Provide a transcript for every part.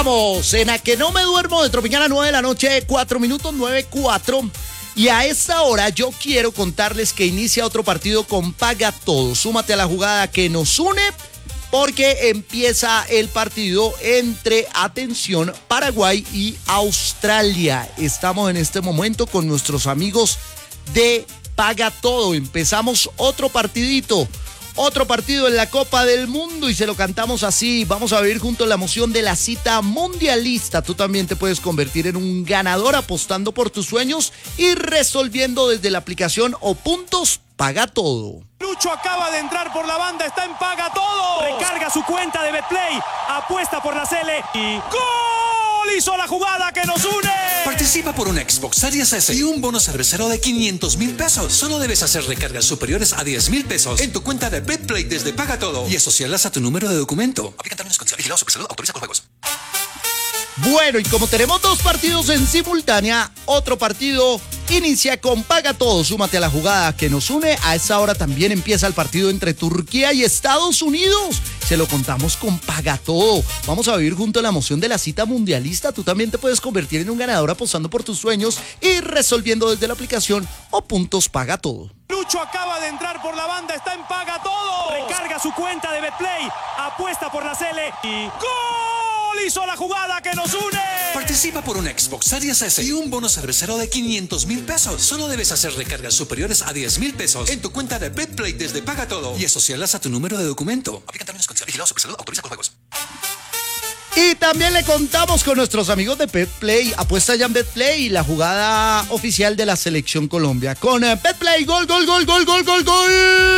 Estamos en A Que No Me Duermo de Tropicana, 9 de la noche, 4 minutos, 9:04. Y a esta hora yo quiero contarles que inicia otro partido con Paga Todo. Súmate a la jugada que nos une porque empieza el partido entre, atención, Paraguay y Australia. Estamos en este momento con nuestros amigos de Paga Todo. Empezamos otro partidito. Otro partido en la Copa del Mundo y se lo cantamos así. Vamos a vivir juntos la emoción de la cita mundialista. Tú también te puedes convertir en un ganador apostando por tus sueños y resolviendo desde la aplicación o puntos Paga Todo. Lucho acaba de entrar por la banda, está en Paga Todo. Recarga su cuenta de Betplay, apuesta por la Sele y ¡gol! Hizo la jugada que nos une. Participa por una Xbox Series S y un bono cervecero de 500,000 pesos. Solo debes hacer recargas superiores a 10,000 pesos en tu cuenta de Betplay desde Paga Todo y asociarlas a tu número de documento. Aplican términos y condiciones. Vigilado Supersalud, autoriza con juegos. Bueno, y como tenemos dos partidos en simultánea, otro partido inicia con Paga Todo. Súmate a la jugada que nos une. A esa hora también empieza el partido entre Turquía y Estados Unidos. Se lo contamos con Paga Todo. Vamos a vivir junto a la emoción de la cita mundialista. Tú también te puedes convertir en un ganador apostando por tus sueños y resolviendo desde la aplicación o puntos Paga Todo. Lucho acaba de entrar por la banda, está en Paga Todo. Recarga su cuenta de Betplay, apuesta por la Sele y ¡gol! Hizo la jugada que nos une. Participa por una Xbox Series S y un bono cervecero de 500,000 pesos. Solo debes hacer recargas superiores a 10,000 pesos en tu cuenta de Betplay desde Paga Todo y asociarlas a tu número de documento. Aplican términos y condiciones. Vigilado Supersalud, autoriza con juegos. Y también le contamos con nuestros amigos de Betplay. Apuesta ya en Betplay, la jugada oficial de la Selección Colombia. Con Betplay, gol, gol, gol, gol, gol, gol, gol.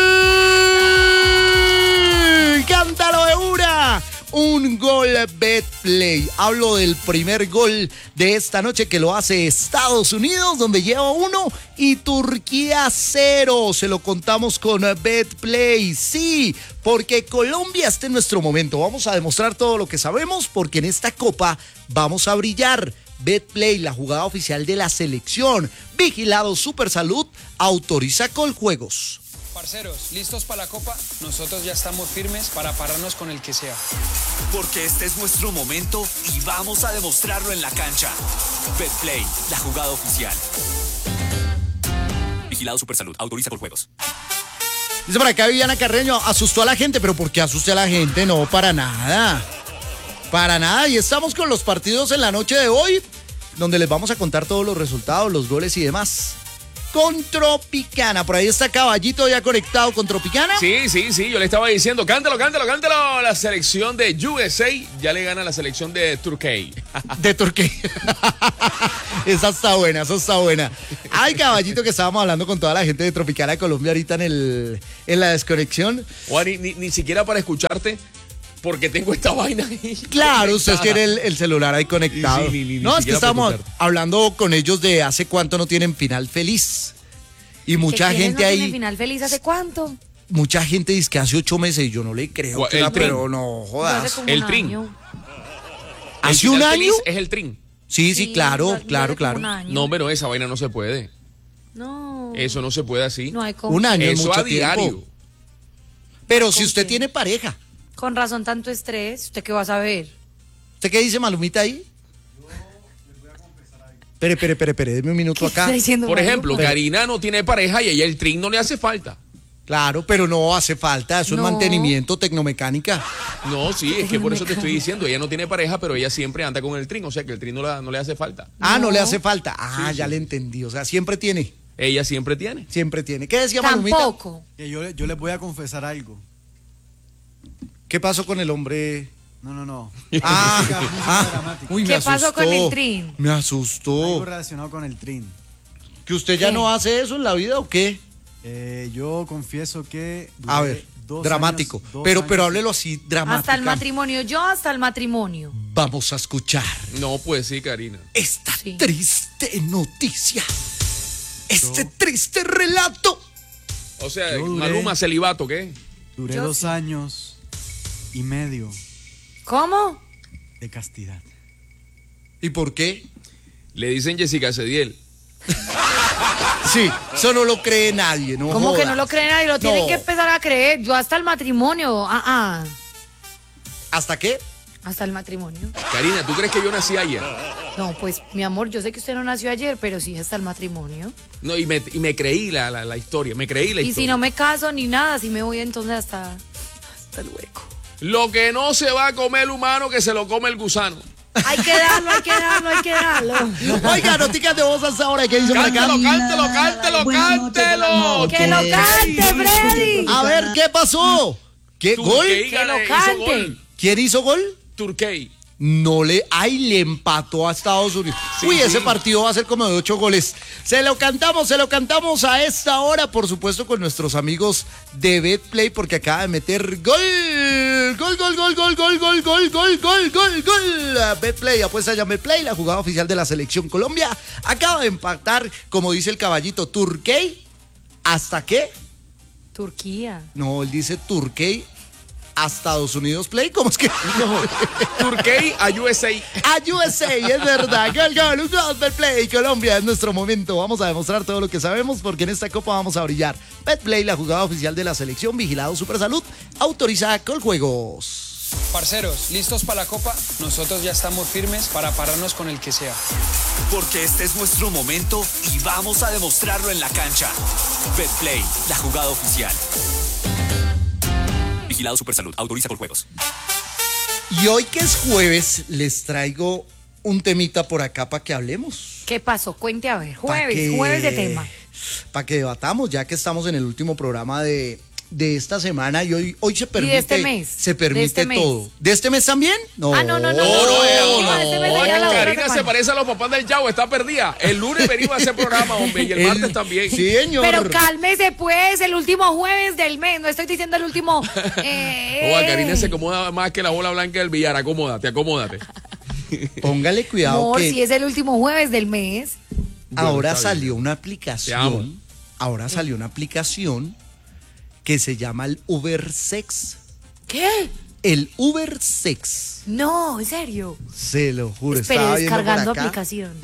¡Cántalo de una! Un gol Betplay. Hablo del primer gol de esta noche que lo hace Estados Unidos, donde lleva 1 y Turquía 0. Se lo contamos con Betplay. Sí, porque Colombia está en nuestro momento. Vamos a demostrar todo lo que sabemos porque en esta copa vamos a brillar. Betplay, la jugada oficial de la selección. Vigilado Supersalud, autoriza Coljuegos. Parceros, ¿listos para la Copa? Nosotros ya estamos firmes para pararnos con el que sea. Porque este es nuestro momento y vamos a demostrarlo en la cancha. Betplay, la jugada oficial. Vigilado Supersalud, autoriza con juegos. Dice por acá Viviana Carreño, asustó a la gente, pero ¿por qué asusté a la gente? No, para nada. Para nada. Y estamos con los partidos en la noche de hoy, donde les vamos a contar todos los resultados, los goles y demás. Con Tropicana. Por ahí está Caballito ya conectado con Tropicana. Sí, yo le estaba diciendo, cántalo. La selección de USA ya le gana a la selección de Turquía. De Turquía. Esa está buena. Ay, Caballito, que estábamos hablando con toda la gente de Tropicana de Colombia ahorita en la desconexión. Juan, ni siquiera para escucharte, porque tengo esta vaina ahí. Claro, ustedes tienen el celular ahí conectado. Sí, no, es que estábamos hablando con ellos de hace cuánto no tienen final feliz. Y mucha gente no ahí. ¿Tienen final feliz hace cuánto? Mucha gente dice que hace 8 meses y yo no le creo. Pero no jodas. El Trin. ¿Hace un año? Es el Trin. Sí, claro. No, pero esa vaina no se puede. No. Eso no se puede así. No hay como. Un año es Eso mucho a diario. tiempo. Pero si ¿Con usted qué? tiene pareja. Con razón tanto estrés. ¿Usted qué va a saber? ¿Usted qué dice, Malumita, ahí? Espere, deme un minuto acá. ¿Está diciendo Por Mario? ejemplo, Karina no tiene pareja y a ella el Trin no le hace falta. Claro, pero no hace falta, eso No. es mantenimiento, tecnomecánica. No, sí, es que por eso te estoy diciendo, ella no tiene pareja, pero ella siempre anda con el Trin, o sea que el Trin no le hace falta. No le No. hace falta. Ya le entendí, o sea, siempre tiene. Ella siempre tiene. ¿Qué decía Malumita? Tampoco. Que yo les voy a confesar algo. ¿Qué pasó con el hombre? No. Uy, me ¿Qué asustó. pasó con el Trin? Me Algo asustó. relacionado con el Trin. ¿Que usted ya ¿Qué? no hace eso en la vida o qué? Yo confieso que duré A ver, 2 dramático. años, 2 pero años. háblelo así, dramático. Hasta el matrimonio. Yo hasta el matrimonio. Vamos a escuchar No, pues sí, Karina. esta Sí. triste noticia. Este triste relato. O sea, Yo duré- Maluma celibato, ¿qué? Duré Yo 2 sí. años y medio ¿Cómo? de castidad. ¿Y por qué? Le dicen Jessica Cediel. Sí, eso no lo cree nadie, ¿no? ¿Cómo que jodas. no lo creen nadie? Lo tienen No. que empezar a creer. Yo hasta el matrimonio. ¿Hasta qué? Hasta el matrimonio. Karina, ¿tú crees que yo nací ayer? No, pues, mi amor, yo sé que usted no nació ayer, pero sí hasta el matrimonio. No, y me creí la historia, me creí la Y historia. si no me caso ni nada, si me voy entonces hasta el hueco. Lo que no se va a comer el humano, que se lo come el gusano. Hay que darlo, hay que darlo, hay que darlo. Oiga, noticias de voz hasta ahora. ¿Qué dice por acá? Cántelo. ¡Que lo cante, Freddy! A ver, ¿qué pasó? ¿Qué gol? Turkey Que lo hizo cante. gol. ¿Quién hizo gol? Turkey. Le empató a Estados Unidos. Uy, ese partido va a ser como de 8 goles. Se lo cantamos a esta hora, por supuesto, con nuestros amigos de BetPlay, porque acaba de meter gol. BetPlay, apuesta ya BetPlay, la jugada oficial de la Selección Colombia. Acaba de empatar, como dice el caballito, Turkey. ¿Hasta qué? Turquía. No, él dice Turkey a Estados Unidos Play. ¿Cómo es que? No, Turkey a USA. A USA, es verdad. Un gol del Play. Colombia es nuestro momento. Vamos a demostrar todo lo que sabemos porque en esta copa vamos a brillar. BetPlay, la jugada oficial de la selección, vigilado Supersalud, autorizada con juegos. Parceros, ¿listos para la copa? Nosotros ya estamos firmes para pararnos con el que sea. Porque este es nuestro momento y vamos a demostrarlo en la cancha. BetPlay, la jugada oficial. Vigilado Supersalud, autoriza con juegos. Y hoy que es jueves, les traigo un temita por acá para que hablemos. ¿Qué pasó? Cuente a ver. Jueves de tema. Para que debatamos, ya que estamos en el último programa de esta semana y hoy se permite. ¿Y de este mes? Se permite ¿De este mes? todo. ¿De este mes también? No. Ah, no. No, ese me sería la otra Karina se semana. parece a los papás del Yao, está perdida. El lunes venimos a hacer programa, hombre, y el martes también. Sí, señor. Pero cálmese, pues, el último jueves del mes. No estoy diciendo el último. Karina se acomoda más que la bola blanca del billar. Acomódate. Póngale cuidado Amor, que si es el último jueves del mes. ahora está bien. salió una Te amo. aplicación. Ahora salió una aplicación que se llama el Uber Sex. ¿Qué? El Uber Sex. No, en serio. Se lo juro. Espere, estaba viendo por descargando acá. aplicación.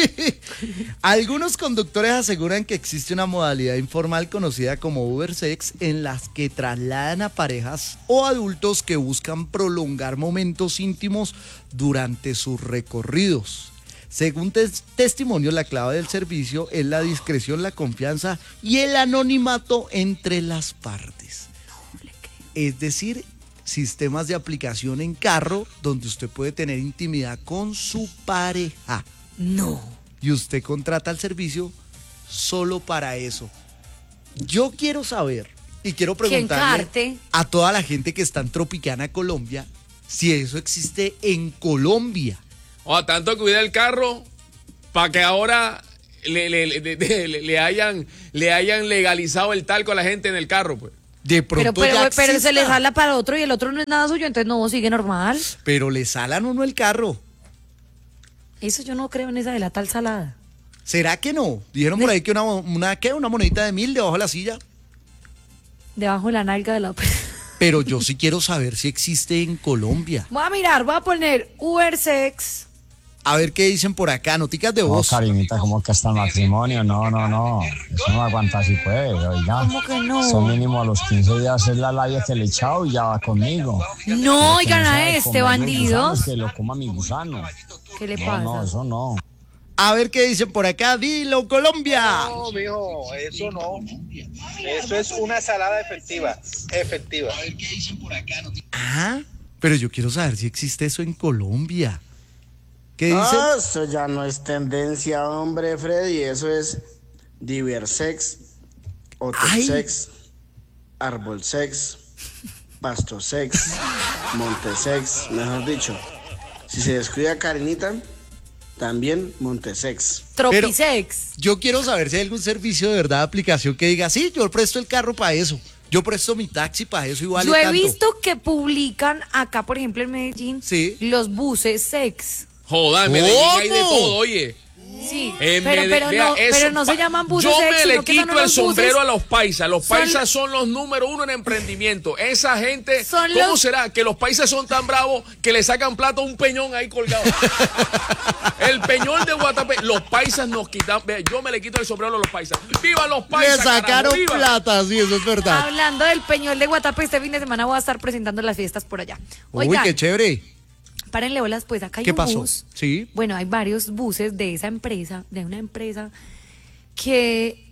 Algunos conductores aseguran que existe una modalidad informal conocida como Uber Sex en las que trasladan a parejas o adultos que buscan prolongar momentos íntimos durante sus recorridos. Según testimonio, la clave del servicio es la discreción, la confianza y el anonimato entre las partes. Es decir, sistemas de aplicación en carro donde usted puede tener intimidad con su pareja. No. Y usted contrata el servicio solo para eso. Yo quiero saber y quiero preguntarle encarte. a toda la gente que está en Tropicana, Colombia, si eso existe en Colombia. Tanto cuidar el carro para que ahora le hayan legalizado el talco a la gente en el carro, pues. De pronto ya Pero se exista, le jala para otro y el otro no es nada suyo, entonces no, sigue normal. pero le salan uno el carro. Eso yo no creo en esa de la tal salada. ¿Será que no? Dijeron por ahí que una monedita de 1.000 debajo de la silla. Debajo de la nalga de la... Pero yo sí quiero saber si existe en Colombia. Voy a mirar, voy a poner Uber Sex. A ver qué dicen por acá, noticas de No, voz. Karinita, como que hasta el matrimonio, no. Eso no aguanta así, pues, oiga. ¿Cómo que no? Son mínimo a los 15 días es la labia que le he echado y ya va conmigo. No, oigan a sabe este comer los bandido. gusanos, que lo coma mi gusano. ¿Qué le pasa? No, eso no. A ver qué dicen por acá. Dilo, Colombia. No, mijo, eso no. Eso es una salada efectiva. Ah, pero yo quiero saber si existe eso en Colombia. ¿Qué dicen? Eso ya no es tendencia, hombre, Freddy. Eso es Diversex, Otosex, Arbolsex, Pastosex, Montesex, mejor dicho. Si se descuida Karinita, también Montesex. Tropisex. Yo quiero saber si hay algún servicio de verdad, aplicación que diga, sí, yo presto el carro para eso. Yo presto mi taxi para eso y vale Yo he tanto. visto que publican acá, por ejemplo, en Medellín, Sí. los buses sex. Joder, en Medellín hay de todo, oye. Sí, En pero Vea, eso, no se llaman buses Yo sex, me le sino que son quito el unos sombrero buses- a los paisas. Los son- paisas son los número uno en emprendimiento. Esa gente, Son ¿cómo los- será? Que los paisas son tan bravos que le sacan plata a un peñón ahí colgado. El peñón de Guatapé. Los paisas nos quitan. Vea, yo me le quito el sombrero a los paisas. ¡Viva los paisas! Le sacaron carajo, ¡viva! plata, sí, eso es verdad. Hablando del Peñol de Guatapé, este fin de semana voy a estar presentando las fiestas por allá. Uy, Oigan, qué chévere. Párenle bolas, pues acá hay ¿Qué un pasó? bus. Sí. Bueno, hay varios buses de esa empresa, de una empresa que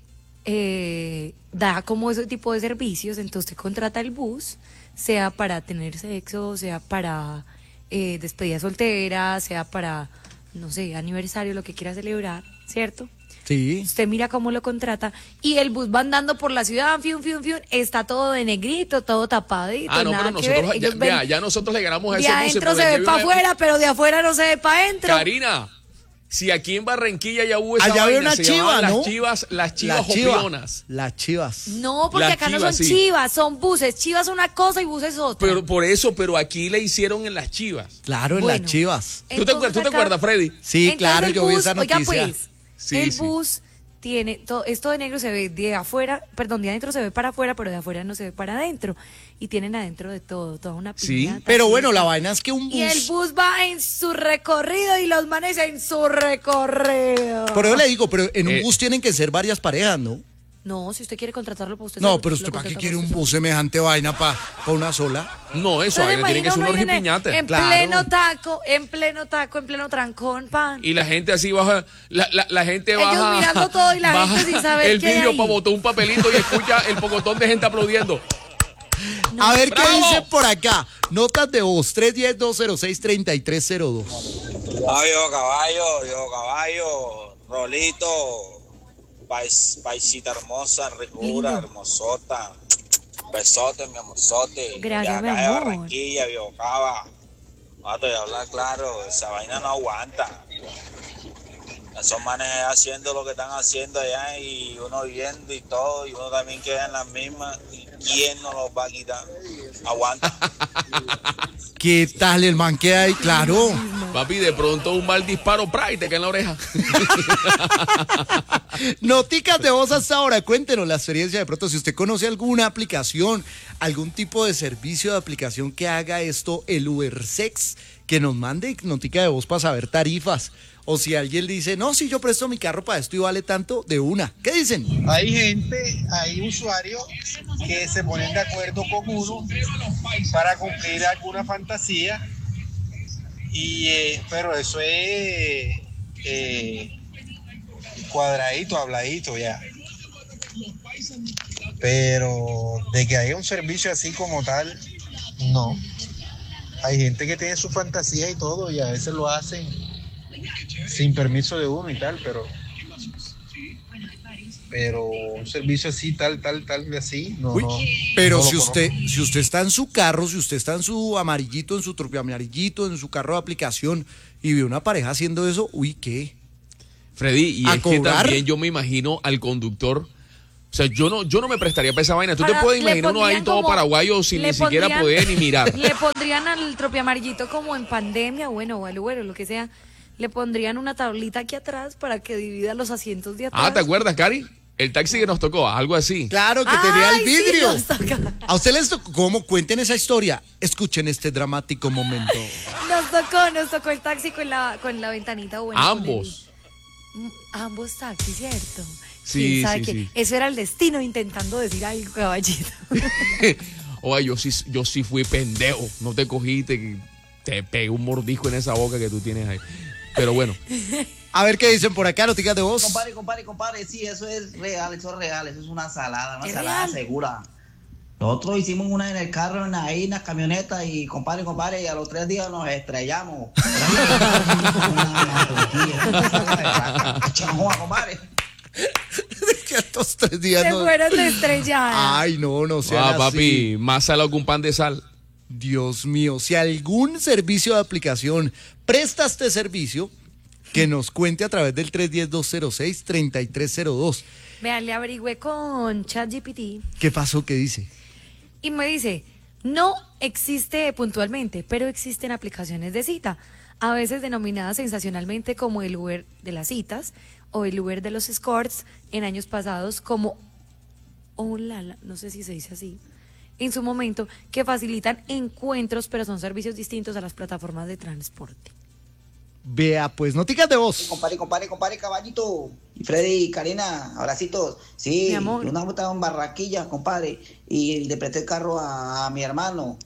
da como ese tipo de servicios. Entonces usted contrata el bus, sea para tener sexo, sea para despedida soltera, sea para, no sé, aniversario, lo que quiera celebrar, ¿cierto? Sí. Usted mira cómo lo contrata y el bus va andando por la ciudad, fiun, está todo de negrito, todo tapadito. Ah, no, nada pero que ver. nosotros, Ellos ven, ya nosotros le ganamos a de ese bus. adentro se ve para afuera, pero de afuera no se ve para adentro. Karina, si aquí en Barranquilla ya hubo esa Allá había vaina, una se chiva, llamaban ¿no? las chivas jopionas. Las chivas. No, porque Las acá no chivas, son sí. chivas, son buses. Chivas una cosa y buses otra. Pero por eso, pero aquí le hicieron en las chivas. Claro, en Bueno, las chivas. ¿Tú te Entonces acuerdas, Freddy? Sí, Entonces claro, el yo vi bus, esa oiga, noticia. pues, Sí, el sí. bus tiene todo esto de negro, se ve de afuera, perdón, de adentro se ve para afuera, pero de afuera no se ve para adentro. Y tienen adentro de todo, toda una Sí, piñata. Pero así. bueno, la vaina es que un Y el bus... bus va en su recorrido y los manes en su recorrido. Por eso le digo, pero en un Eh. bus tienen que ser varias parejas, ¿no? No, si usted quiere contratarlo para usted. No, solo, pero lo usted, ¿para qué contrata quiere para un usted bus semejante vaina para una sola? No, eso solo. vaina tiene que ser Imagina un uno ahí orgipiñate. en Claro. pleno taco, en pleno trancón, pan. Y la gente así baja, la gente Ellos baja. mirando todo y la baja gente sin saber el qué hay vidrio ahí. para botar un papelito y escucha el pocotón de gente aplaudiendo. A ver qué ¡Bravo! dice por acá. Notas de voz 310-206-3302. Yo caballo, Rolito, paisita hermosa, ricura, Lindo. hermosota. Besote, mi amorzote. Gracias, de acá mi de amor. Barranquilla, Biocaba. Te voy a hablar claro, esa vaina no aguanta. Esos manes haciendo lo que están haciendo allá y uno viendo y todo, y uno también queda en las mismas. ¿Y quién nos los va a quitar? Aguanta. ¿Qué tal el man que hay? Claro. Papi, de pronto un mal disparo, ¡pra! Y te cae en la oreja. Noticas de voz hasta ahora. Cuéntenos la experiencia de pronto. Si usted conoce alguna aplicación, algún tipo de servicio de aplicación que haga esto, el Ubersex, que nos mande notica de voz para saber tarifas. O si alguien dice, no, si yo presto mi carro para esto y vale tanto, de una. ¿Qué dicen? Hay usuarios que se ponen de acuerdo con uno para cumplir alguna fantasía, pero eso es cuadradito, habladito ya. Pero de que haya un servicio así como tal, no. Hay gente que tiene su fantasía y todo, y a veces lo hacen sin permiso de uno y tal, pero un servicio así, tal, así, no. Uy, no, pero no lo si usted, conozco. si usted está en su carro, si usted está en su amarillito, en su tropio amarillito, en su carro de aplicación y ve una pareja haciendo eso, uy, ¿qué? Freddy, y ¿A es que cobrar? también yo me imagino al conductor. O sea, yo no me prestaría para esa vaina. Tú te Para- puedes le imaginar uno ahí pondrían todo como- paraguayo sin le ni siquiera pondrían- poder ni mirar. Le pondrían al tropio amarillito como en pandemia, bueno, o al Uber o lo que sea. Le pondrían una tablita aquí atrás para que divida los asientos de atrás. Ah, ¿te acuerdas, Cari? El taxi que nos tocó, algo así. Claro que tenía el Ay, sí, vidrio. nos toca. ¿A usted les tocó? ¿Cómo? Cuenten esa historia. Escuchen este dramático momento. Nos tocó el taxi con la ventanita buena. con Ambos. Ambos taxis, ¿cierto? Sí, ¿Quién sabe sí, qué? sí. Eso era el destino intentando decir algo, caballito. Oye, yo sí fui pendejo. No te cogí, te pegué un mordisco en esa boca que tú tienes ahí. Pero bueno. A ver qué dicen por acá, noticas de voz. Compadre, sí, eso es real, eso es una salada, ¿Es salada real? segura. Nosotros hicimos una en el carro, ahí en las camionetas y compadre, y a los 3 días nos estrellamos. Compadre. Que estos 3 días Se no... fueron de estrellada. Ay, no sean Ah, así. papi, más salado que un pan de sal. Dios mío, si algún servicio de aplicación presta este servicio, que nos cuente a través del 310-206-3302. Vean, le averigüé con ChatGPT ¿Qué pasó? ¿Qué dice? y me dice, no existe puntualmente, pero existen aplicaciones de cita, a veces denominadas sensacionalmente como el Uber de las citas o el Uber de los escorts, en años pasados como Olala, no sé si se dice así, en su momento, que facilitan encuentros, pero son servicios distintos a las plataformas de transporte. Vea, pues, noticas de voz. Compadre, caballito. Y Freddy, Karina, abracitos. Sí, Mi amor. una vez estaba en Barranquilla, compadre, y le presté el carro a mi hermano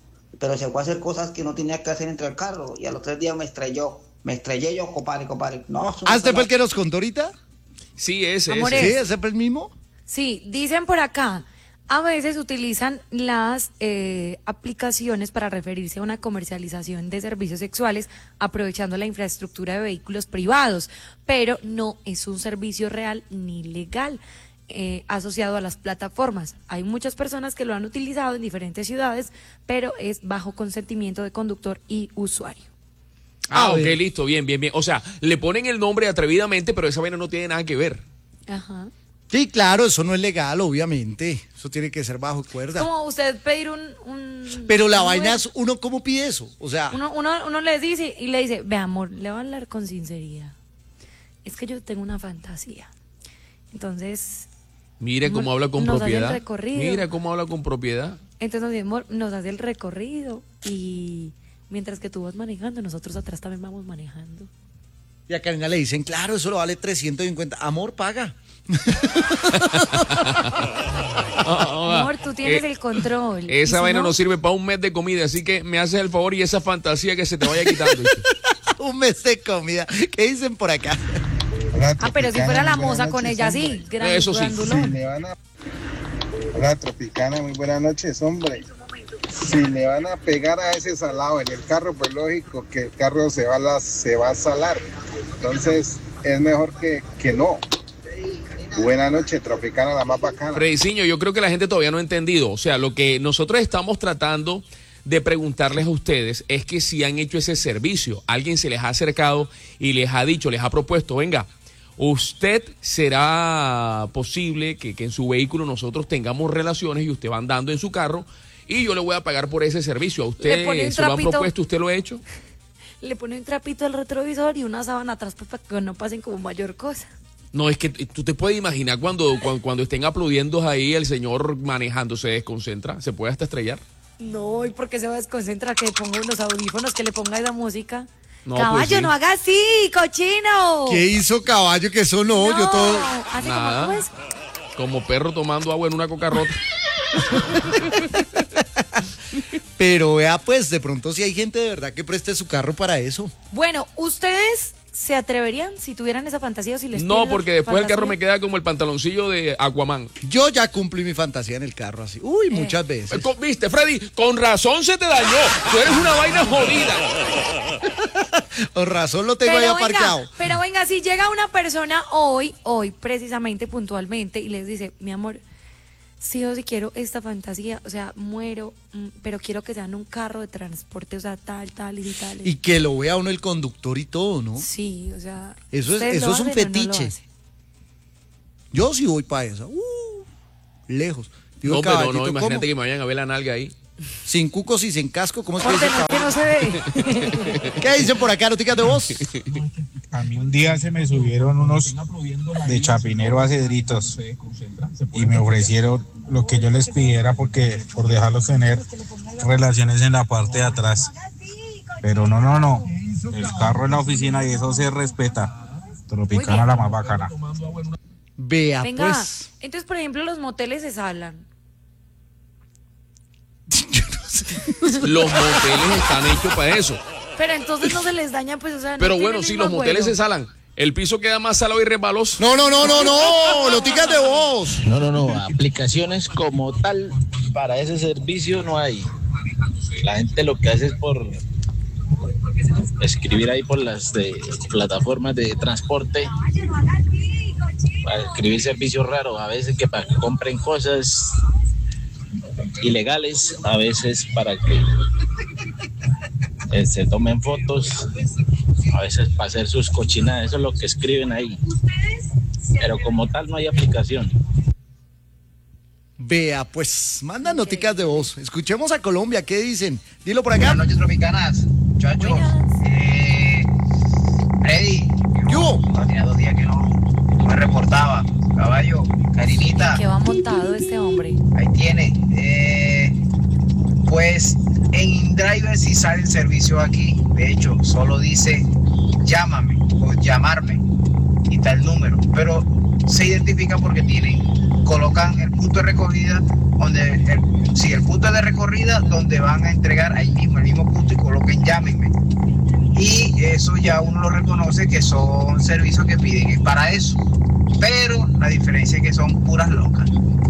pero se fue a hacer cosas que no tenía que hacer entre el carro y a los 3 días me estrellé yo, compadre. No, ¿Este fue el que nos contó ahorita? Sí, ese. Amores. ¿Sí? ¿Ese fue el mismo? Sí, dicen por acá, a veces utilizan las aplicaciones para referirse a una comercialización de servicios sexuales aprovechando la infraestructura de vehículos privados, pero no es un servicio real ni legal asociado a las plataformas. Hay muchas personas que lo han utilizado en diferentes ciudades, pero es bajo consentimiento de conductor y usuario. Ok, listo, bien. O sea, le ponen el nombre atrevidamente, pero esa vaina no tiene nada que ver. Ajá. Sí, claro, eso no es legal, obviamente. Eso tiene que ser bajo cuerda. Como usted pedir Pero la vaina es, ¿uno cómo pide eso? O sea... Uno le dice y le dice, ve amor, le voy a hablar con sinceridad. Es que yo tengo una fantasía. Entonces... Mire cómo habla con nos propiedad. hace el recorrido. Mira cómo habla con propiedad. Entonces nos hace el recorrido y mientras que tú vas manejando, nosotros atrás también vamos manejando. Y a Karina le dicen, claro, eso lo vale 350. Amor, paga. Amor, tú tienes el control. Esa vaina no sirve para un mes de comida, así que me haces el favor y esa fantasía que se te vaya quitando. Un mes de comida. ¿Qué dicen por acá? Pero si fuera la moza con ella, sí. Eso sí. Hola, Tropicana, muy buenas noches, hombre. Si le van a pegar a ese salado en el carro, pues lógico que el carro se va a salar. Entonces, es mejor que no. Buenas noches, Tropicana, la más bacana. Frediciño, yo creo que la gente todavía no ha entendido. O sea, lo que nosotros estamos tratando de preguntarles a ustedes es que si han hecho ese servicio. Alguien se les ha acercado y les ha dicho, les ha propuesto, venga, usted será posible que en su vehículo nosotros tengamos relaciones y usted va andando en su carro y yo le voy a pagar por ese servicio. ¿A usted se lo han propuesto? ¿Usted lo ha hecho? Le pone un trapito al retrovisor y una sábana atrás para que no pasen como mayor cosa. No, es que tú te puedes imaginar cuando estén aplaudiendo ahí el señor manejando, se desconcentra, se puede hasta estrellar. No, ¿y por qué se va a desconcentrar? Que le ponga unos audífonos, que le ponga esa música. No, Caballo, pues sí. No haga así, cochino. ¿Qué hizo Caballo? Que eso no, yo todo... Hace Nada. como, ¿cómo es? Como perro tomando agua en una cocarrota. Pero vea, pues, de pronto si hay gente de verdad que preste su carro para eso. Bueno, ¿ustedes se atreverían si tuvieran esa fantasía o si les No, piden porque después el carro fantasía? me queda como el pantaloncillo de Aquaman. Yo ya cumplí mi fantasía en el carro así. Uy, muchas veces. ¿Viste, Freddy? Con razón se te dañó. Tú eres una vaina jodida. Con razón lo tengo ahí aparcado. Pero venga, si llega una persona hoy, precisamente, puntualmente, y les dice, mi amor, sí o sí quiero esta fantasía, o sea, muero, pero quiero que sea en un carro de transporte, o sea, tal y tal. Y que lo vea uno el conductor y todo, ¿no? Sí, o sea. Eso ¿ustedes es lo un hacen o no lo fetiche. hacen? Yo sí voy para esa. Lejos. Digo, No, pero Caballito, no, imagínate ¿cómo? que me vayan a ver la nalga ahí. Sin cucos y sin casco, ¿cómo es que dice Orden, que no se ve. ¿Qué dicen por acá, noticas de voz? A mí un día se me subieron unos de Chapinero a Cedritos y me ofrecieron lo que yo les pidiera por dejarlos tener relaciones en la parte de atrás. Pero no. El carro en la oficina y eso se respeta. Tropicana la más bacana. Vea, Venga, pues. entonces, por ejemplo, los moteles se salan. Los moteles están hechos para eso. Pero entonces no se les daña, pues, o sea, Pero no bueno, tienen si el los mismo moteles vuelo. se salan, el piso queda más salado y resbaloso. No, noticas de voz. No, aplicaciones como tal para ese servicio no hay. La gente lo que hace es por escribir ahí por las plataformas de transporte, para escribir servicios raros, a veces que para que compren cosas ilegales, a veces para que se tomen fotos, a veces para hacer sus cochinadas, eso es lo que escriben ahí. Pero como tal no hay aplicación. Vea, pues, manda noticas de voz. Escuchemos a Colombia, ¿qué dicen? Dilo por acá. Buenas noches, Tropicanas, muchachos. Freddy, yo tenía 2 días que no me reportaba. Caballo, Karinita. ¿Qué va montado este hombre? Ahí tiene. Pues en InDriver sí sale el servicio aquí. De hecho, solo dice llámame o llamarme y está el número. Pero se identifica porque colocan el punto de recogida si el punto es de recorrida, donde van a entregar ahí mismo, el mismo punto, y coloquen llámenme. Y eso ya uno lo reconoce que son servicios que piden para eso. Pero la diferencia es que son puras locas.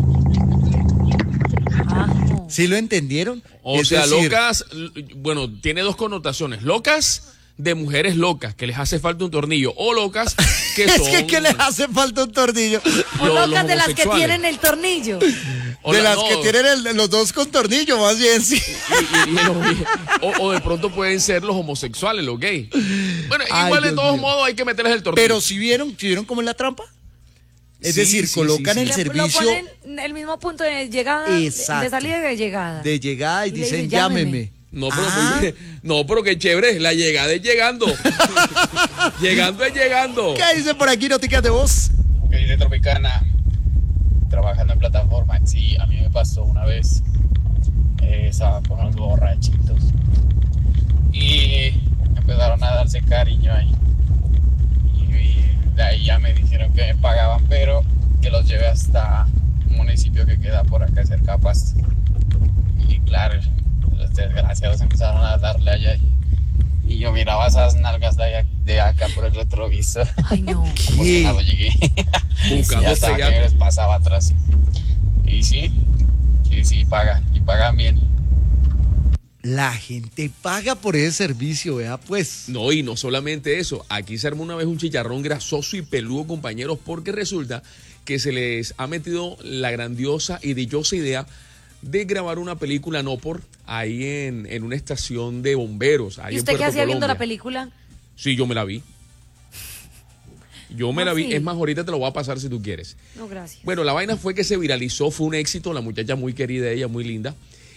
¿Sí lo entendieron? O sea, locas, bueno, tiene dos connotaciones. Locas de mujeres locas, que les hace falta un tornillo. O locas que son... Es que les hace falta un tornillo. O locas de las que tienen el tornillo. De las que tienen los dos con tornillo, más bien, sí. O de pronto pueden ser los homosexuales, los gays. Bueno, igual de todos modos hay que meterles el tornillo. Pero si vieron cómo es la trampa. Es decir, colocan el servicio. Lo ponen el mismo punto de llegada, de salida y de llegada. De llegada y dicen llámeme. No, pero qué chévere, la llegada es llegando. Llegando es llegando. ¿Qué dicen por aquí, noticas de voz? ¿Qué dice Tropicana? Trabajando en plataforma. Sí, a mí me pasó una vez. Estaba con unos borrachitos. Y empezaron a darse cariño ahí. Y de ahí ya me dijeron que me pagaban, pero que los lleve hasta un municipio que queda por acá cerca, Pasto. Y claro, los desgraciados empezaron a darle allá. Y yo miraba esas nalgas de acá por el retrovisor. Ay, no. Emocionado llegué. Y hasta que les pasaba atrás. Y sí, pagan. Y pagan bien. La gente paga por ese servicio, vea pues. No, y no solamente eso. Aquí se armó una vez un chicharrón grasoso y peludo, compañeros, porque resulta que se les ha metido la grandiosa y dichosa idea de grabar una película ahí en una estación de bomberos. Ahí ¿Y usted qué hacía viendo la película? Sí, yo me la vi. La vi. Es más, ahorita te lo voy a pasar si tú quieres. No, gracias. Bueno, la vaina fue que se viralizó, fue un éxito, la muchacha muy querida, ella muy linda.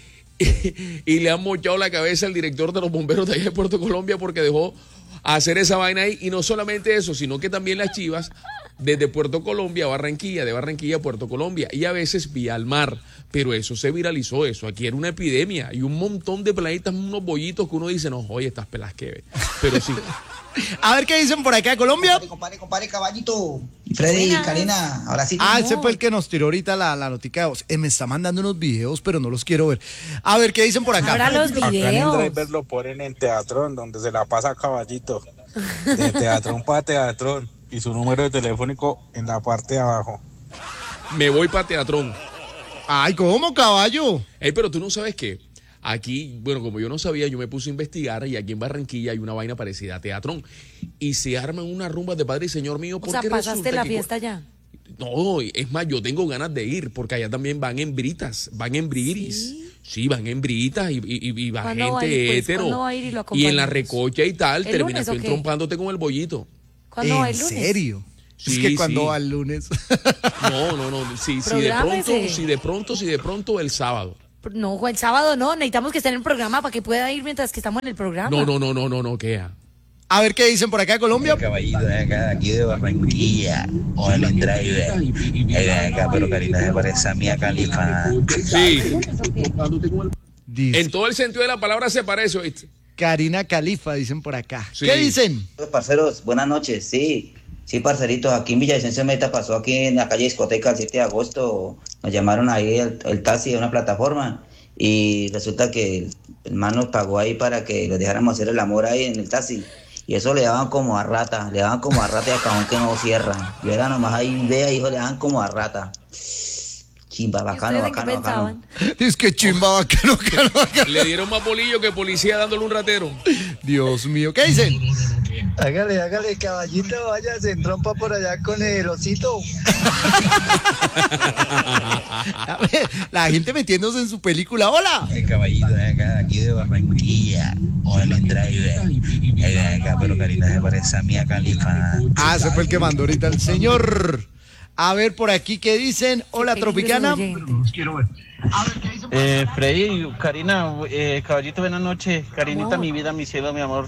Y le han mochado la cabeza al director de los bomberos de allá de Puerto Colombia porque dejó hacer esa vaina ahí. Y no solamente eso, sino que también las chivas desde Puerto Colombia a Barranquilla, de Barranquilla a Puerto Colombia, y a veces vía al mar. Pero eso se viralizó, eso aquí era una epidemia y un montón de peladitas, unos bollitos que uno dice, no, oye, estas pelas que ve. Pero sí. A ver qué dicen por acá, Colombia. Compadre, caballito. Freddy, Karina, ahora sí. Ese fue el que nos tiró ahorita la notica de voz. Me está mandando unos videos, pero no los quiero ver. A ver qué dicen por acá. Ahora los videos. Acá en el driver lo ponen en Teatrón, donde se la pasa caballito. De Teatrón para Teatrón. Y su número de telefónico en la parte de abajo. Me voy para Teatrón. Ay, ¿cómo, caballo? Pero tú no sabes qué. Aquí, bueno, como yo no sabía, yo me puse a investigar y aquí en Barranquilla hay una vaina parecida a Teatrón. Y se arman unas rumbas de Padre y Señor mío. O sea, ¿pasaste la fiesta ya? No, es más, yo tengo ganas de ir porque allá también van en britas, van en briris. Sí, van en britas y va gente hetero. Y en la recocha y tal, terminas entrompándote con el bollito. ¿Cuándo va el lunes? ¿En serio? Sí, es que cuando va el lunes. No. Si de pronto el sábado. No, el sábado no. Necesitamos que esté en el programa para que pueda ir mientras que estamos en el programa. No, ¿qué? A ver qué dicen por acá, Colombia. El caballito de acá, aquí de Barranquilla, o en el driver. De acá, pero Karina se parece a Mia Khalifa. Sí. En todo el sentido de la palabra se parece, ¿oíste? Karina Khalifa, dicen por acá. Sí. ¿Qué dicen? Parceros, buenas noches, sí, parceritos, aquí en Villavicencio Meta pasó aquí en la calle Discoteca el 7 de agosto, nos llamaron ahí el taxi de una plataforma y resulta que el man nos pagó ahí para que les dejáramos hacer el amor ahí en el taxi y eso le daban como a rata y a cajón que no cierran. Y era nomás ahí vea, hijo, le daban como a rata. Chimba, bacano. Es que chimba, bacano. Le dieron más bolillo que policía dándole un ratero. Dios mío, ¿qué dicen? Hágale, caballito, vaya, se entrompa por allá con el osito. A ver, la gente metiéndose en su película. ¡Hola! El caballito de acá, aquí de Barranquilla, o en el driver. De acá, pero Karina se parece a Mia Khalifa. Ese fue el que mandó ahorita el señor. A ver por aquí qué dicen. Hola, Tropicana. Freddy, Karina, caballito, buenas noches. Karinita, mi vida, mi cielo, mi amor.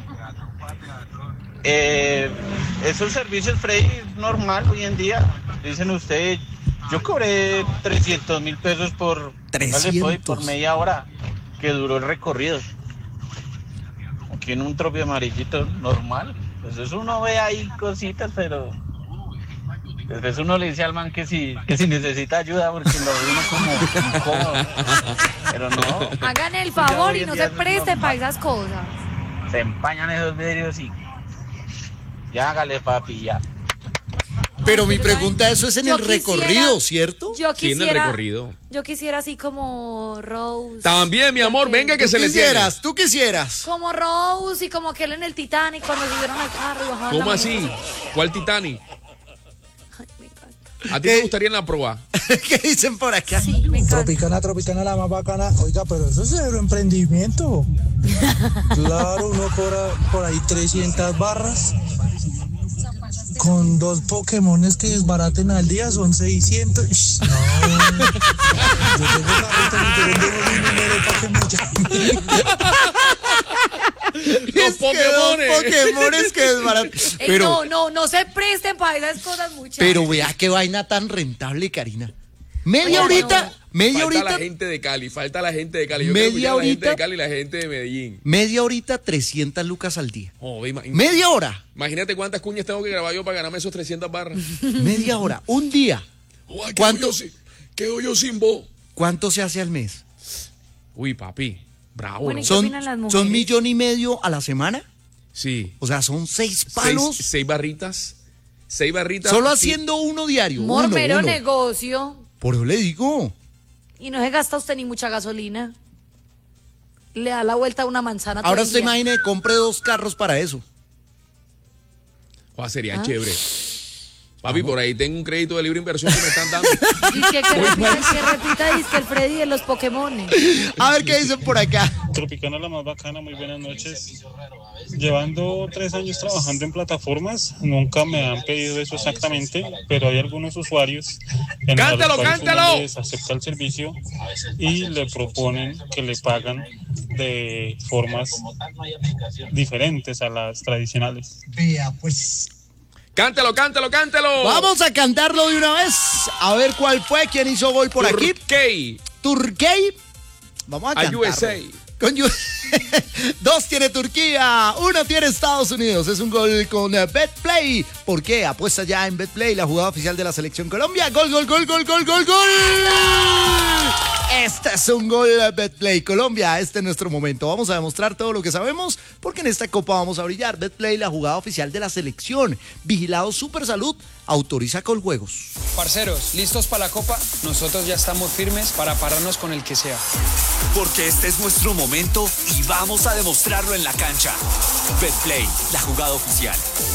Esos servicios, Freddy, normal hoy en día. Dicen ustedes, yo cobré 300,000 pesos por media hora que duró el recorrido. Aquí en un tropio amarillito normal. Pues eso uno ve ahí cositas, pero Después uno le dice al man que si necesita ayuda porque lo ve uno como incómodo. Pero no. Hagan el favor y no se presten para esas cosas. Se empañan esos vidrios y ya hágale, papi, ya. Pero mi pregunta, eso es en Yo el recorrido, ¿cierto? Yo Sí, en el quisiera, recorrido. yo quisiera así como Rose. También, mi amor, venga que se le tiene. Tú quisieras. Como Rose y como aquel en el Titanic cuando subieron al carro y bajaron. ¿Cómo la así? mesa. ¿Cuál Titanic? ¿A ti te gustaría en la proa? ¿Qué dicen por acá? Sí, me encanta. Tropicana la más bacana. Oiga, pero eso es cero emprendimiento. Claro, uno cobra por ahí 300 barras. Con 2 Pokémones que desbaraten al día son 600. No. Yo tengo mi número para que me llamen. Los Pokémones que desbaratan. Pero, No se presten para esas cosas, muchachos. pero vea qué vaina tan rentable, Karina. Media horita. Falta la gente de Cali. Yo quiero escuchar a la gente de Cali y la gente de Medellín. Media horita, 300 lucas al día. Oh, Media hora. Imagínate cuántas cuñas tengo que grabar yo para ganarme esos 300 barras. Media hora. Un día. ¿Cuánto? Quedo yo sin voz. ¿Cuánto se hace al mes? Uy, papi. Bravo. Bueno, ¿no? ¿y qué opinan las mujeres? ¿Son 1,5 millones a la semana? Sí. O sea, son 6 palos. 6 barritas. 6 barritas. Solo sí. haciendo uno diario. Mormero uno. negocio. Por eso le digo. Y no se gasta usted ni mucha gasolina. Le da la vuelta a una manzana. Ahora todo el usted día. imagine, compre 2 carros para eso. Sería Ah. chévere. Papi, por ahí tengo un crédito de libre inversión que me están dando. Y que repita, dice el Freddy de los Pokémones. A ver qué dicen por acá. Tropicana la más bacana, muy buenas noches. Llevando 3 años trabajando en plataformas, nunca me han pedido eso exactamente, pero hay algunos usuarios en ¡Cántalo, los cuales cántalo! uno les acepta el servicio y le proponen que le pagan de formas diferentes a las tradicionales. Vea, pues. ¡Cántalo! Vamos a cantarlo de una vez. A ver cuál fue, quién hizo gol por aquí. Turkey. Vamos a cantarlo. USA. Con 2 tiene Turquía, 1 tiene Estados Unidos. Es un gol con BetPlay. ¿Por qué? Apuesta ya en BetPlay, la jugada oficial de la Selección Colombia. Gol. Este es un gol BetPlay Colombia. Este es nuestro momento. Vamos a demostrar todo lo que sabemos porque en esta copa vamos a brillar. BetPlay, la jugada oficial de la Selección. Vigilado Supersalud. Autoriza Coljuegos. Parceros, ¿listos para la copa? Nosotros ya estamos firmes para pararnos con el que sea. Porque este es nuestro momento y vamos a demostrarlo en la cancha. BetPlay, la jugada oficial.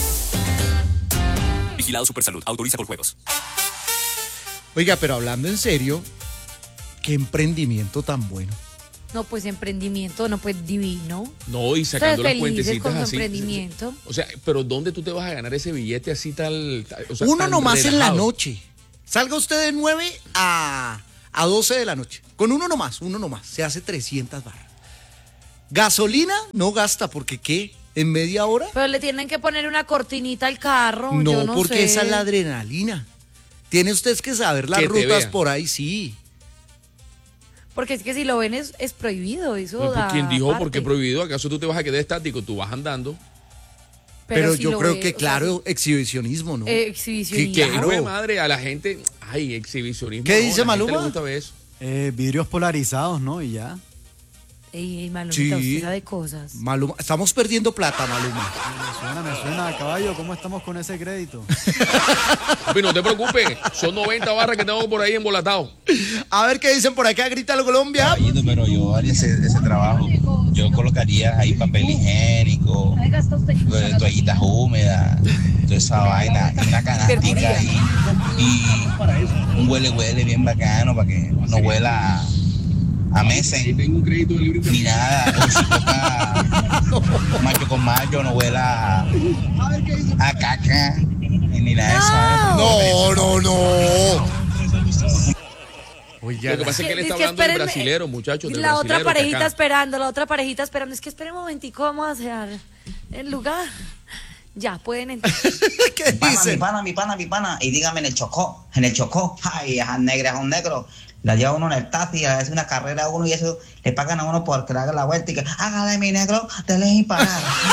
Vigilado Supersalud, autoriza Coljuegos. Oiga, pero hablando en serio, qué emprendimiento tan bueno. No, pues emprendimiento, no, pues divino. No, y sacando las Ustedes felices cuentecitas con su así. emprendimiento. O sea, pero ¿dónde tú te vas a ganar ese billete así tal? O sea, Uno tan nomás en la relajado? noche. Salga usted de 9 a 12 de la noche. Con uno nomás. Se hace 300 barras. Gasolina no gasta, porque ¿qué? ¿En media hora? Pero le tienen que poner una cortinita al carro. No, yo no porque sé. esa es la adrenalina. Tiene usted que saber las Que te rutas vean. por ahí, sí. Porque es que si lo ven es prohibido. Eso da ¿Quién dijo aparte. por qué prohibido? ¿Acaso tú te vas a quedar estático? Tú vas andando. Pero si yo lo creo ve, que, o sea, claro, exhibicionismo, ¿no? exhibicionismo. Que ¿Qué claro. fue, madre? A la gente, ay, exhibicionismo. ¿Qué no, dice a la gente Maluma? le gusta ver eso. Vidrios polarizados, ¿no? Y ya. Ey, Malumita, Sí. usted sabe cosas. Maluma, estamos perdiendo plata, Maluma. Me suena, caballo, ¿cómo estamos con ese crédito? Papi, no te preocupes, son 90 barras que tengo por ahí embolatados. A ver qué dicen por acá, grítalo Colombia. Caballito, pero yo haría ese trabajo. Yo colocaría ahí papel higiénico, toallitas húmedas, toda esa vaina, una canastica ahí y un huele bien bacano para que no huela a meses ni nada. O si toca macho con macho, no huela a caca ni nada de eso. No. Oiga, Lo que pasa es que él está Dice que hablando del espérenme, brasilero, muchachos. del La otra brasilero, parejita acá. esperando, Es que esperen un momentico, vamos a hacer el lugar. Ya, pueden entrar. ¿Qué dicen? Mi pana. Y dígame en el Chocó. Ay, esas negras son negros. La lleva uno en el taxi, hace una carrera a uno y eso le pagan a uno por que le haga la vuelta y que hágale mi negro, dele sin parar.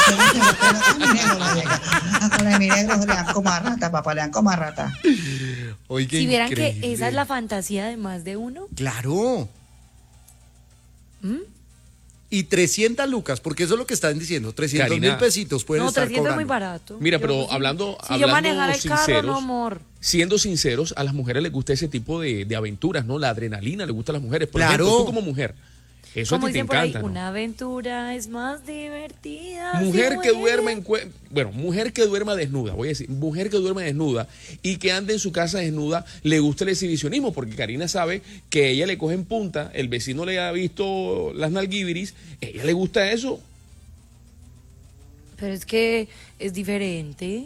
Hágale mi negro, le dan como a rata, papá, le dan como a rata. Oiga, Si vieran increíble. que esa es la fantasía de más de uno. Claro. Y 300 lucas, porque eso es lo que están diciendo. 300 mil pesitos pueden No, estar 300 es muy cobrando. barato. Mira, pero hablando, Si yo manejara el sinceros, carro, no, amor. siendo sinceros, a las mujeres les gusta ese tipo de aventuras, ¿no? La adrenalina le gusta a las mujeres. Por Claro. ejemplo, tú como mujer, eso Como a ti te dicen por ahí, encanta, ¿no? una aventura es más divertida. Mujer si que muere. duerme mujer que duerma desnuda, voy a decir, mujer que duerme desnuda y que ande en su casa desnuda, le gusta el exhibicionismo, porque Karina sabe que a ella le cogen punta, el vecino le ha visto las nalguibiris, a ella le gusta eso. Pero es que es diferente.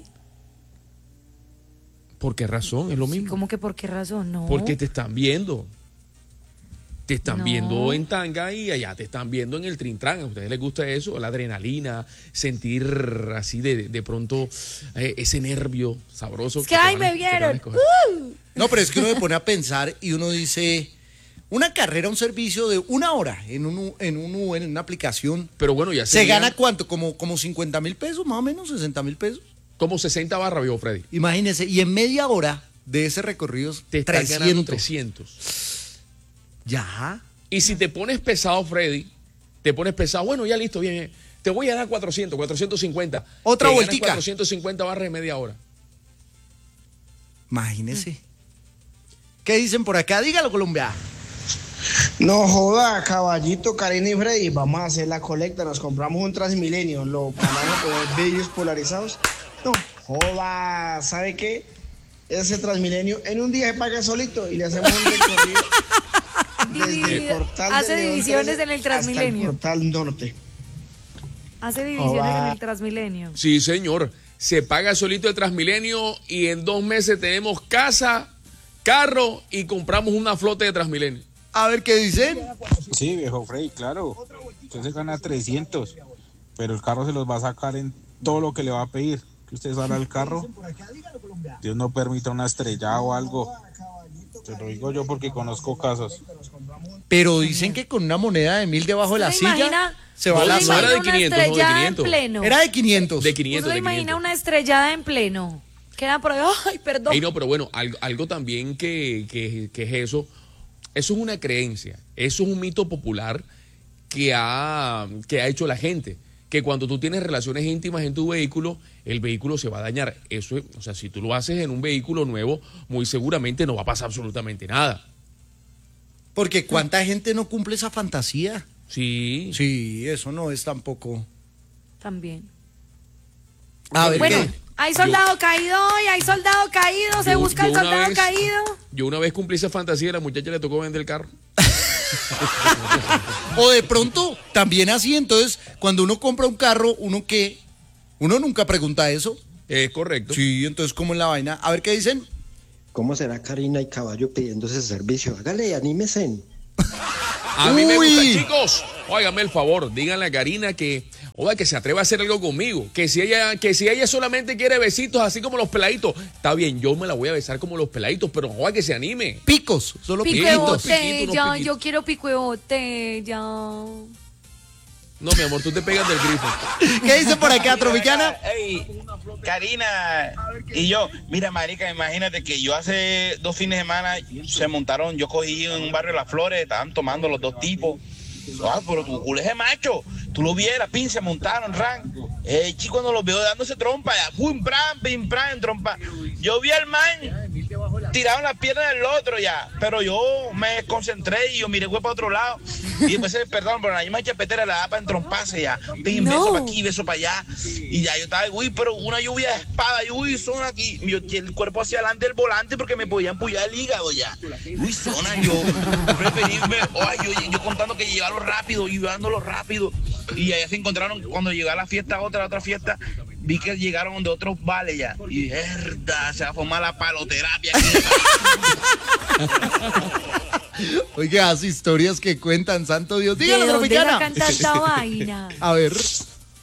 ¿Por qué razón? Es lo mismo. ¿Cómo que por qué razón? No. Porque te están viendo. Te están No. viendo en tanga y allá te están viendo en el trintrán. ¿A ustedes les gusta eso? La adrenalina, sentir así de pronto ese nervio sabroso. Es que ay, me te van a vieron. escoger. No, pero es que uno se pone a pensar y uno dice, una carrera, un servicio de una hora en una aplicación. Pero bueno, ya ¿Se gana cuánto? ¿Como 50 mil pesos, más o menos? ¿60 mil pesos? Como 60 barras, viejo Freddy. Imagínese, y en media hora de ese recorrido, Te están ganando 300. Ya. Y si te pones pesado, Freddy, bueno, ya listo, bien, te voy a dar 400, 450. Otra Te ganas vueltica. 450 barras en media hora. Imagínese. ¿Qué dicen por acá? Dígalo, Colombia. No joda, caballito, Karina y Freddy, vamos a hacer la colecta, nos compramos un Transmilenio, lo ponemos con vidrios polarizados. No joda, ¿sabe qué? Ese Transmilenio en un día se paga solito y le hacemos un recorrido desde el portal Hace de León divisiones 13 en el hasta Transmilenio. el portal norte. Hace divisiones en el Transmilenio. Sí, señor. Se paga solito el Transmilenio y en 2 meses tenemos casa, carro y compramos una flota de Transmilenio. A ver qué dicen. Sí, viejo Freddy, claro. Usted se gana 300, pero el carro se los va a sacar en todo lo que le va a pedir. Que usted salga al carro. Dios no permita una estrellada o algo. Te lo digo yo porque conozco casos. Pero dicen que con una moneda de 1.000 debajo de la ¿Se silla imagina? se va a No, la no era de 500, no, de estrellada 500. en pleno. Era de 500. De ¿Uno 500, se de imagina 500. una estrellada en pleno? Queda por ahí, ay, perdón. Ey, no, pero bueno, algo también que es eso. Eso es una creencia. Eso es un mito popular que ha hecho la gente. Que cuando tú tienes relaciones íntimas en tu vehículo, el vehículo se va a dañar. Eso, o sea, si tú lo haces en un vehículo nuevo, muy seguramente no va a pasar absolutamente nada. Porque cuánta gente no cumple esa fantasía. Sí. Sí, eso no es tampoco. También. A ver, Bueno, ¿qué? hay soldado caído hoy, hay soldado caído, se busca el una soldado vez- caído. Yo una vez cumplí esa fantasía y a la muchacha le tocó vender el carro. O de pronto, también así, entonces, cuando uno compra un carro, ¿uno qué? Uno nunca pregunta eso. Es correcto. Sí, entonces, ¿cómo es la vaina? A ver qué dicen. ¿Cómo será Karina y Caballo pidiendo ese servicio? Hágale, anímese. A mí me Uy. gusta, chicos. Óigame el favor, díganle a Karina que se atreva a hacer algo conmigo. Que si ella solamente quiere besitos así como los peladitos, está bien, yo me la voy a besar como los peladitos, pero oiga que se anime. Picos, solo Pico de piquitos. botella, yo quiero pico de botella. No, mi amor, tú te pegas del grifo. ¿Qué dice por acá, Tropicana? Ey, Karina y yo, mira, marica, imagínate que yo hace 2 fines de semana se montaron, yo cogí en un barrio Las Flores, estaban tomando los 2 tipos. Ah, pero tu culo es de macho, tú lo vieras, pin, se montaron, ran. Chico, cuando los veo dándose trompa, ya, pum, pram, trompa. Yo vi al man, tiraron las piernas del otro ya, pero yo me concentré y yo miré, fue para otro lado. Y después, perdón, pero la misma chapetera la da para entromparse ya. Pim, beso para aquí, beso para allá. Y ya yo estaba, uy, pero una lluvia de espada, y uy, son aquí. El cuerpo hacia adelante del volante porque me podían pullar el hígado ya. Uy, zona, yo preferí, yo contando que llevarlo rápido, llevándolo rápido. Y allá se encontraron, cuando llegó a la fiesta, otra fiesta, vi que llegaron de otros vales ya. Y verdad, se va a formar la paloterapia aquí. Oiga, las historias que cuentan, santo Dios. Dígalo, ¿De dónde Tropicana. sacan tanta vaina? A ver.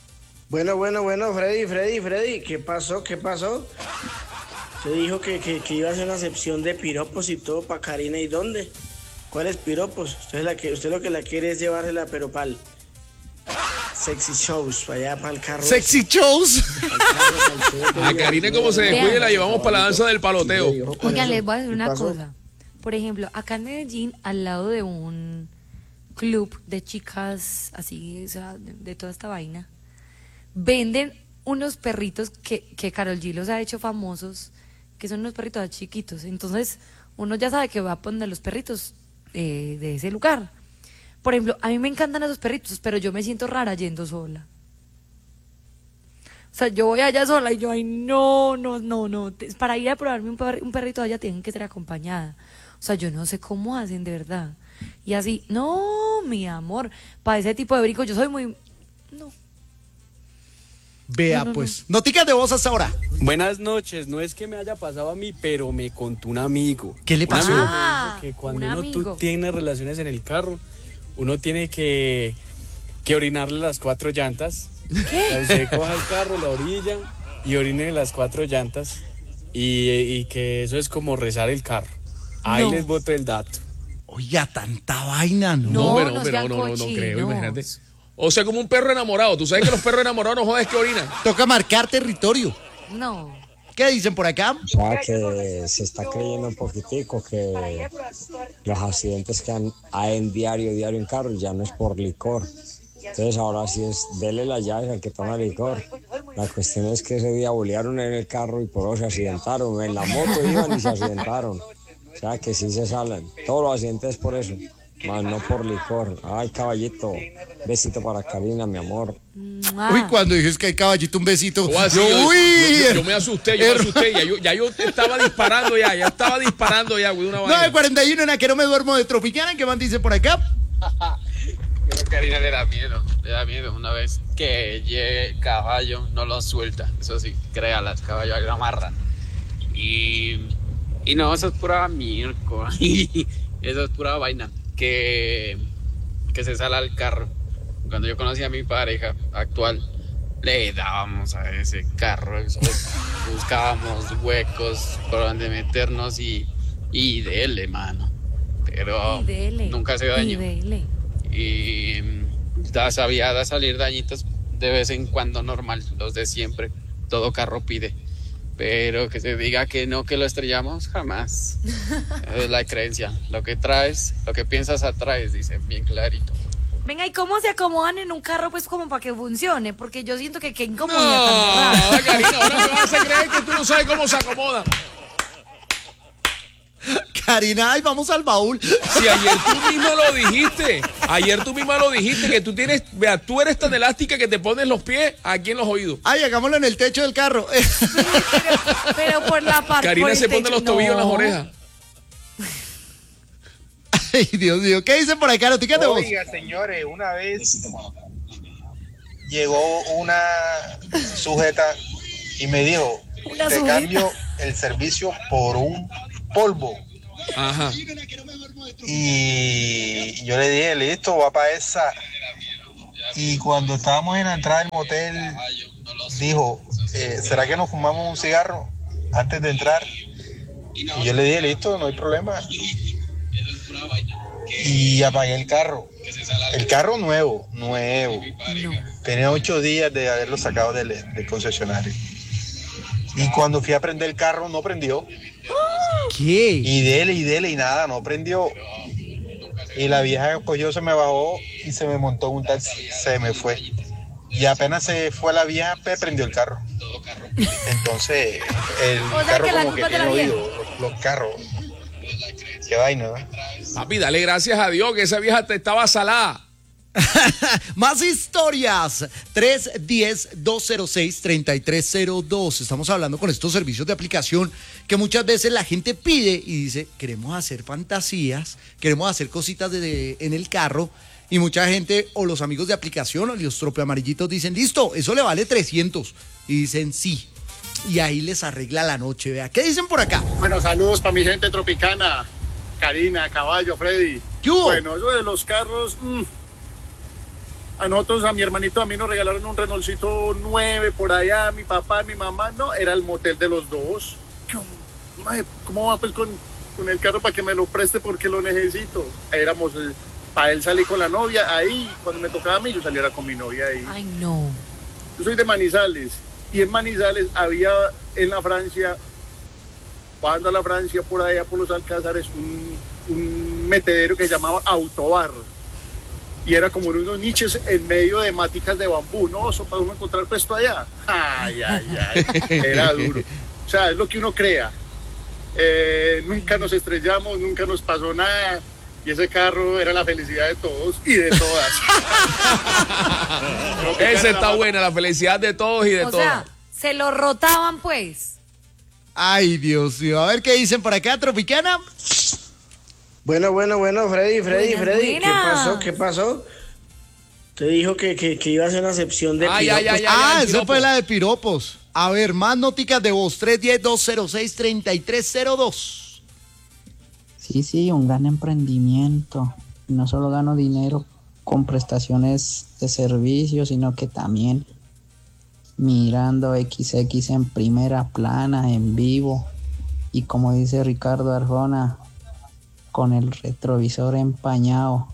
Bueno, Freddy, ¿qué pasó? Usted dijo que iba a hacer una sección de piropos y todo para Karina, ¿y dónde? ¿Cuáles piropos? Usted lo que la quiere es llevársela, pero pa'l sexy shows, para allá, para el carro. ¿Sexy shows? A Karina, como se descuide, la llevamos para la danza del paloteo. Oigan, les voy a decir una cosa. Por ejemplo, acá en Medellín, al lado de un club de chicas así, o sea, de toda esta vaina, venden unos perritos que Karol G los ha hecho famosos, que son unos perritos chiquitos. Entonces, uno ya sabe que va a poner los perritos de ese lugar. Por ejemplo, a mí me encantan esos perritos, pero yo me siento rara yendo sola. O sea, yo voy allá sola y yo, ay, no. Para ir a probarme un perrito allá tienen que ser acompañada. O sea, yo no sé cómo hacen, de verdad. Y así, no, mi amor, para ese tipo de brincos yo soy muy... No. Vea, pues. Noticas de voz hasta ahora. Buenas noches. No es que me haya pasado a mí, pero me contó un amigo. ¿Qué le pasó? Un amigo me dijo que cuando tú tienes relaciones en el carro, uno tiene que orinarle las 4 llantas. ¿Qué? Usted coja el carro, la orilla y orine las 4 llantas. Y que eso es como rezar el carro. Ahí les boto el dato. Oiga, tanta vaina, ¿no? No creo, imagínate. O sea, como un perro enamorado. Tú sabes que los perros enamorados no jodes que orinan. Toca marcar territorio. No. ¿Qué dicen por acá? O sea, que se está creyendo un poquitico que los accidentes que hay en diario en carro ya no es por licor. Entonces ahora sí es, dele las llaves al que toma licor. La cuestión es que ese día bolearon en el carro y por eso se accidentaron. En la moto iban y se accidentaron. O sea, que sí se salen. Todos los accidentes es por eso. Más no por licor. Ay, caballito, besito para Karina, mi amor. Uy, cuando dices que hay caballito, un besito. Yo me asusté, ya yo estaba disparando ya estaba disparando ya, güey, una vaina. 9:41 en la que no me duermo de Tropicana. ¿Qué más dice por acá? Creo que a Karina le da miedo. Una vez que llegue el caballo, no lo suelta. Eso sí, créalas, caballo lo amarran. Y no, eso es pura mierda. Eso es pura vaina. Que se sale al carro. Cuando yo conocí a mi pareja actual, le dábamos a ese carro, buscábamos huecos por donde meternos y dele, mano. Pero nunca se dañó. Y sabía salir dañitos de vez en cuando, normal, los de siempre. Todo carro pide. Pero que se diga que no, que lo estrellamos, jamás. Es la creencia. Lo que traes, lo que piensas atraes, dice bien clarito. Venga, ¿y cómo se acomodan en un carro, pues, como para que funcione? Porque yo siento que qué incomodidad tan rara. Karina, ahora me vas a creer que tú no sabes cómo se acomoda. Karina, ay, vamos al baúl. Si ayer tú misma lo dijiste, que tú tienes, vea, tú eres tan elástica que te pones los pies aquí en los oídos. Ay, hagámoslo en el techo del carro. Pero por la parte. Karina se pone los tobillos en las orejas. Ay, Dios mío, ¿qué dicen por acá? Notícate vos. Oiga, señores, una vez llegó una sujeta y me dijo, te cambio el servicio por un polvo. Ajá. Y yo le dije, listo, va para esa. Y cuando estábamos en la entrada del motel, dijo, ¿será que nos fumamos un cigarro antes de entrar? Y yo le dije, listo, no hay problema. Y apagué el carro. El carro nuevo. Tenía 8 días de haberlo sacado del concesionario. Y cuando fui a prender el carro, no prendió. ¿Qué? Y dele y nada, no prendió. Y la vieja cogió, se me bajó y se me montó en un taxi, se me fue. Y apenas se fue la vieja, prendió el carro. Entonces, el carro como que tiene oído, los carros. Qué vaina, ¿no? Papi, dale gracias a Dios que esa vieja te estaba salada. Más historias. 310-206-3302. Estamos hablando con estos servicios de aplicación que muchas veces la gente pide y dice, queremos hacer fantasías, queremos hacer cositas en el carro. Y mucha gente, o los amigos de aplicación, o los tropeamarillitos dicen, listo, eso le vale 300. Y dicen, sí. Y ahí les arregla la noche, vea. ¿Qué dicen por acá? Bueno, saludos para mi gente tropicana. Karina, Caballo, Freddy. ¿Qué hubo? Bueno, eso de los carros... A nosotros, a mi hermanito, a mí nos regalaron un Renaultcito 9 por allá, mi papá, mi mamá, no, era el motel de los dos. ¿Cómo va pues con el carro para que me lo preste porque lo necesito? Éramos, para él salí con la novia, ahí, cuando me tocaba a mí, yo saliera con mi novia ahí. Ay, no. Yo soy de Manizales, y en Manizales había en la Francia, bajando a la Francia por allá por los Alcázares, un metedero que se llamaba Autobar. Y era como unos nichos en medio de maticas de bambú, ¿no? Eso para uno encontrar puesto allá. Ay, era duro. O sea, es lo que uno crea. Nunca nos estrellamos, nunca nos pasó nada. Y ese carro era la felicidad de todos y de todas. Esa está buena, la felicidad de todos y de todas. O sea, se lo rotaban pues. Ay, Dios mío. A ver qué dicen por acá, Tropicana. Bueno, Freddy. Buena. ¿Qué pasó? Te dijo que iba a hacer una excepción de piropos. Esa fue la de piropos. A ver, más noticas de voz. 310-206-3302. Sí, un gran emprendimiento. No solo gano dinero con prestaciones de servicio, sino que también mirando XX en primera plana, en vivo. Y como dice Ricardo Arjona, con el retrovisor empañado.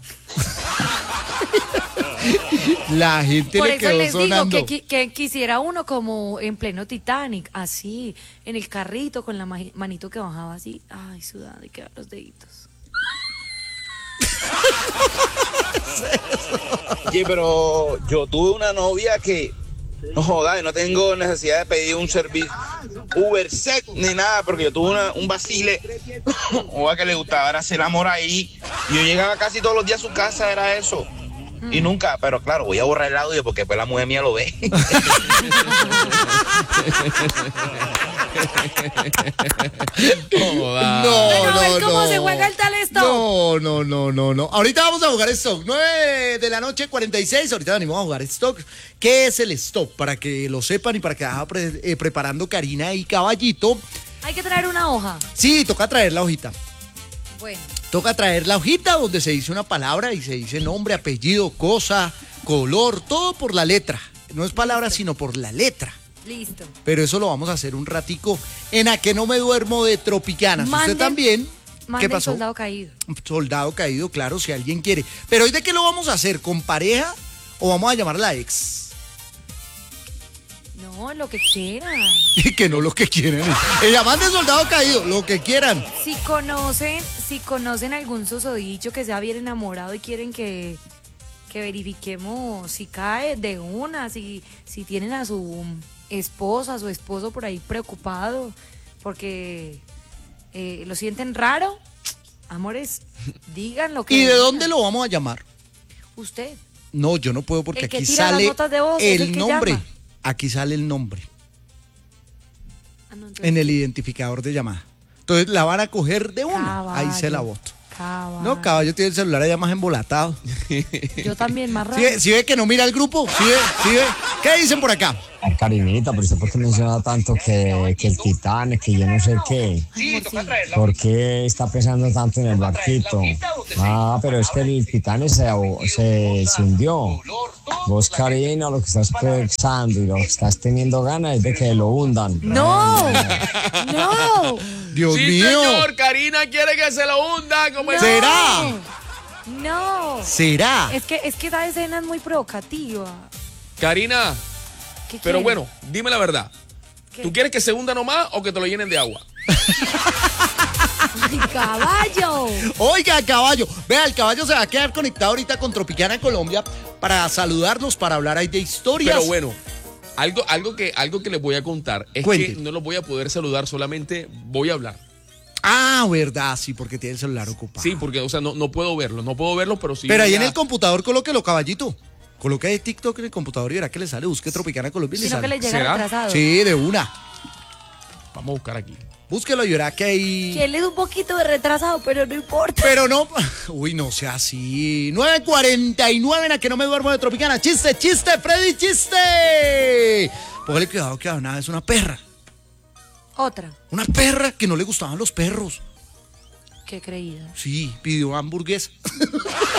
La gente Por le eso quedó les sonando. digo que quisiera uno como en pleno Titanic, así, en el carrito con la manito que bajaba así. Ay, sudada y quedan los deditos. Oye, pero yo tuve una novia que, no joda, no tengo necesidad de pedir un servicio Ubersec ni nada, porque yo tuve un vacile o que le gustaba era hacer amor ahí. Y yo llegaba casi todos los días a su casa, era eso. Y nunca, pero claro, voy a borrar el audio porque después la mujer mía lo ve. No. ¿Cómo se juega el tal stock? No. Ahorita vamos a jugar stock. 9 de la noche, 46. Ahorita venimos a jugar stock. ¿Qué es el stock? Para que lo sepan y para que vaya preparando Karina y Caballito. Hay que traer una hoja. Sí, toca traer la hojita. Bueno. Toca traer la hojita donde se dice una palabra y se dice nombre, apellido, cosa, color, todo por la letra. No es palabra, sino por la letra. Listo. Pero eso lo vamos a hacer un ratico en A que no me duermo de Tropicanas. Usted también. ¿Qué pasó? Soldado caído. Soldado caído, claro, si alguien quiere. Pero ¿hoy de qué lo vamos a hacer? ¿Con pareja o vamos a llamar a la ex? No, lo que quieran. Que no lo que quieran. Ella mande soldado caído, lo que quieran. Si conocen algún susodicho que sea bien enamorado y quieren que verifiquemos si cae de una, si tienen a su esposa, a su esposo por ahí preocupado porque lo sienten raro, amores, digan lo que... ¿Y de dónde lo vamos a llamar? Usted. No, yo no puedo porque El que aquí tira las sale notas de voz, es el el que nombre. llama. Aquí sale el nombre. No, en el identificador de llamada. Entonces la van a coger de una. Caballo. Ahí se la voto. Caballo. No, Caballo tiene el celular allá más embolatado. Yo también, más raro. ¿Sí ve que no mira el grupo? ¿Sí ve? ¿Qué dicen por acá? Karinita, pero usted por qué menciona tanto que el Titanic, que yo no sé qué. ¿Por qué está pesando tanto en el barquito? Ah, pero es que el Titanic se hundió. Vos, Karina, lo que estás pensando y lo que estás teniendo ganas es de que lo hundan. ¡No! Dios sí, mío. Señor, Karina quiere que se lo hunda. Como ¿Será? No. ¿Será? Es que esa escena es muy provocativa. Karina, pero quiere? bueno, dime la verdad. ¿Tú quieres que se hunda nomás o que te lo llenen de agua? ¡Ay, Caballo! Oiga, Caballo. Vea, el Caballo se va a quedar conectado ahorita con Tropicana en Colombia para saludarnos, para hablar ahí de historias. Pero bueno, algo que les voy a contar es Cuente. que no los voy a poder saludar, solamente voy a hablar. Ah, verdad, sí, porque tiene el celular ocupado. Sí, porque, o sea, no puedo verlo, pero sí. Pero ahí en el computador colóquelo, Caballito. Coloque ahí TikTok en el computador y verá que le sale. Busque Tropicana Colombia y le Sino sale. que le llega retrasado. Sí, de una. Vamos a buscar aquí. Búsquelo y verá que hay... Que él es un poquito de retrasado, pero no importa. Pero no... Uy, no sea así. 9:49 en A que no me duermo de Tropicana. ¡Chiste, Freddy, chiste! Póngale cuidado que una vez una perra. Otra. Una perra que no le gustaban los perros. Qué creída. Sí, pidió hamburguesa.